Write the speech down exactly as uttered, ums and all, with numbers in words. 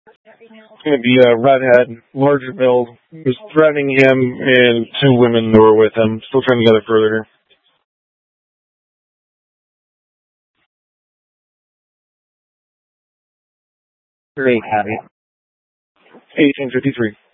It's going to be a redhead, larger build, was threatening him and two women who were with him. Still trying to gather further. Great, Abby. eighteen fifty-three.